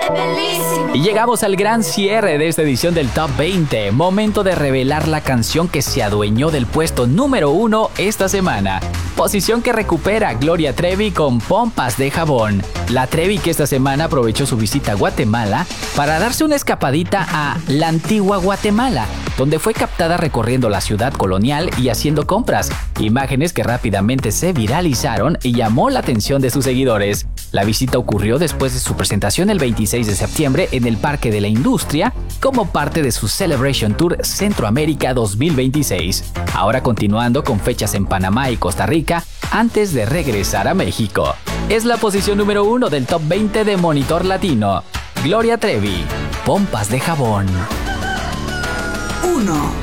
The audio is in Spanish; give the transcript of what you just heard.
Y llegamos al gran cierre de esta edición del Top 20. Momento de revelar la canción que se adueñó del puesto número 1 esta semana. Posición que recupera Gloria Trevi con Pompas de Jabón. La Trevi que esta semana aprovechó su visita a Guatemala para darse una escapadita a la antigua Guatemala, donde fue captada recorriendo la ciudad colonial y haciendo compras. Imágenes que rápidamente se viralizaron y llamó la atención de sus seguidores. La visita ocurrió después de su presentación el 26 de septiembre en el Parque de la Industria como parte de su Celebration Tour Centroamérica 2026. Ahora continuando con fechas en Panamá y Costa Rica antes de regresar a México. Es la posición número 1 del Top 20 de Monitor Latino. Gloria Trevi, Pompas de Jabón. 1.